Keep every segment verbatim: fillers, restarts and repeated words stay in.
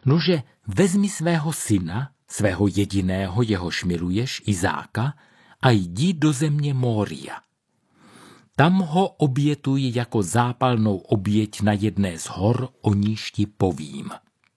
nože vezmi svého syna, svého jediného, jehož miluješ, Izáka, a jdi do země Mória. Tam ho obětuj jako zápalnou oběť na jedné z hor, o níž ti povím.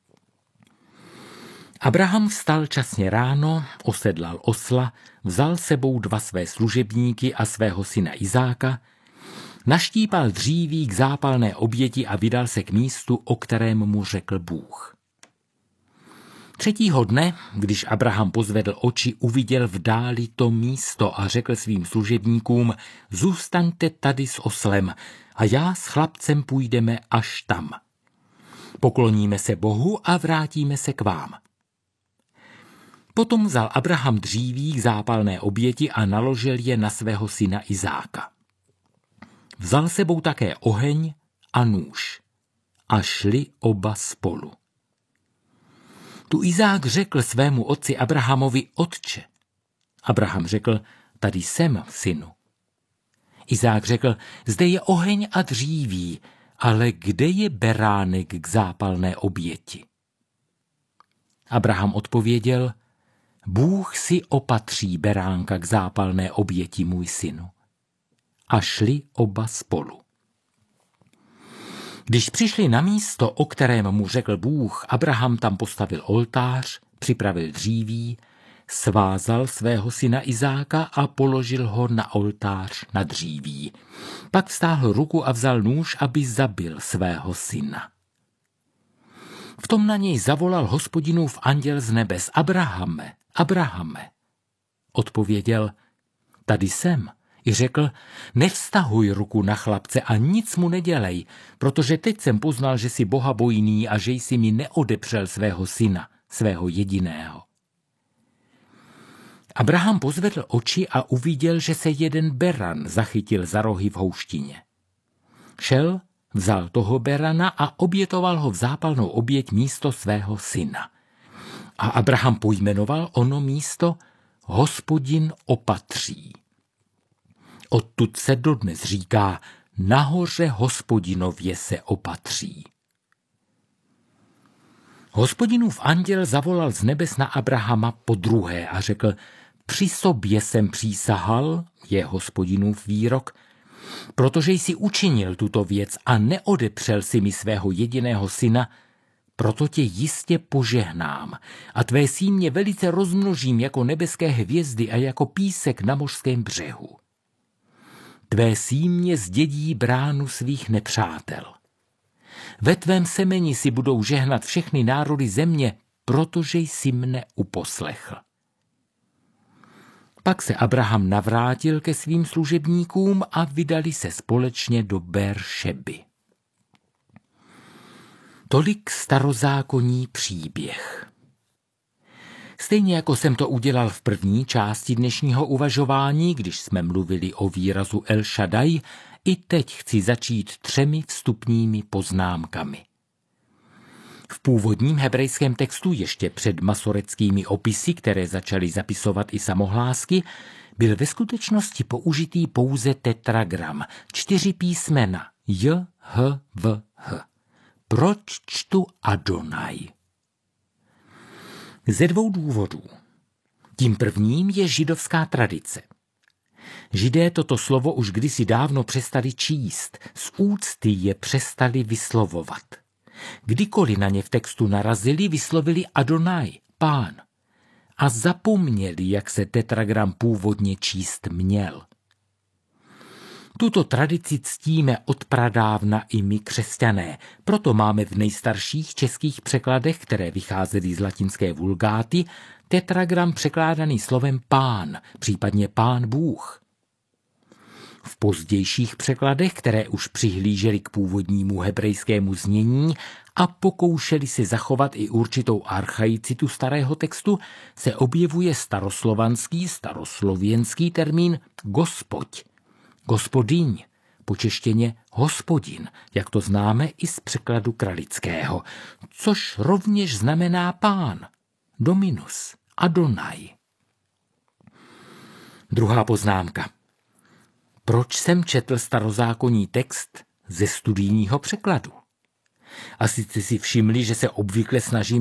Abraham vstal časně ráno, osedlal osla, vzal sebou dva své služebníky a svého syna Izáka, naštípal dříví k zápalné oběti a vydal se k místu, o kterém mu řekl Bůh. Třetího dne, když Abraham pozvedl oči, uviděl v dáli to místo a řekl svým služebníkům: zůstaňte tady s oslem a já s chlapcem půjdeme až tam. Pokloníme se Bohu a vrátíme se k vám. Potom vzal Abraham dříví k zápalné oběti a naložil je na svého syna Izáka. Vzal sebou také oheň a nůž a šli oba spolu. Tu Izák řekl svému otci Abrahamovi: otče. Abraham řekl: tady jsem, synu. Izák řekl: zde je oheň a dříví, ale kde je beránek k zápalné oběti? Abraham odpověděl: Bůh si opatří beránka k zápalné oběti, můj synu. A šli oba spolu. Když přišli na místo, o kterém mu řekl Bůh, Abraham tam postavil oltář, připravil dříví, svázal svého syna Izáka a položil ho na oltář na dříví. Pak vztáhl ruku a vzal nůž, aby zabil svého syna. V tom na něj zavolal Hospodinův anděl z nebes: Abrahame, Abrahame. Odpověděl: tady jsem. I řekl: nevztahuj ruku na chlapce a nic mu nedělej, protože teď jsem poznal, že jsi bohabojný a že jsi mi neodepřel svého syna, svého jediného. Abraham pozvedl oči a uviděl, že se jeden beran zachytil za rohy v houštině. Šel, vzal toho berana a obětoval ho v zápalnou oběť místo svého syna. A Abraham pojmenoval ono místo Hospodin opatří. Odtud se dodnes říká: nahoře Hospodinově se opatří. Hospodinův anděl zavolal z nebes na Abrahama podruhé a řekl: při sobě jsem přísahal, je Hospodinův výrok, protože jsi učinil tuto věc a neodepřel si mi svého jediného syna, proto tě jistě požehnám a tvé símě velice rozmnožím jako nebeské hvězdy a jako písek na mořském břehu. Tvé símě zdědí bránu svých nepřátel. Ve tvém semeni si budou žehnat všechny národy země, protože jsi mne uposlechl. Pak se Abraham navrátil ke svým služebníkům a vydali se společně do Bér-šeby. Tolik starozákonní příběh. Stejně jako jsem to udělal v první části dnešního uvažování, když jsme mluvili o výrazu El Shaddai, i teď chci začít třemi vstupními poznámkami. V původním hebrejském textu ještě před masoreckými opisy, které začaly zapisovat i samohlásky, byl ve skutečnosti použitý pouze tetragram, čtyři písmena J, H, V, H. Proč čtu Adonai? Ze dvou důvodů. Tím prvním je židovská tradice. Židé toto slovo už kdysi dávno přestali číst, z úcty je přestali vyslovovat. Kdykoliv na ně v textu narazili, vyslovili Adonai, Pán, a zapomněli, jak se tetragram původně číst měl. Tuto tradici ctíme od pradávna i my křesťané, proto máme v nejstarších českých překladech, které vycházely z latinské vulgáty, tetragram překládaný slovem Pán, případně Pán Bůh. V pozdějších překladech, které už přihlížely k původnímu hebrejskému znění a pokoušeli si zachovat i určitou archaicitu starého textu, se objevuje staroslovanský, staroslověnský termín Gospod, Gospodyň, po češtěně Hospodin, jak to známe i z překladu kralického, což rovněž znamená Pán, Dominus, Adonai. Druhá poznámka. Proč jsem četl starozákonní text ze studijního překladu? Asi jste si všimli, že se obvykle snažím